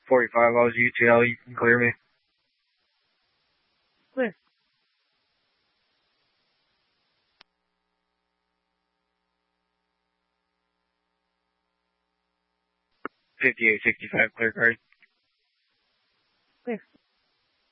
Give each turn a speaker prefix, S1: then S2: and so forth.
S1: 45, I was UTL, you can clear me.
S2: Clear.
S1: 5865, clear card.
S2: Clear.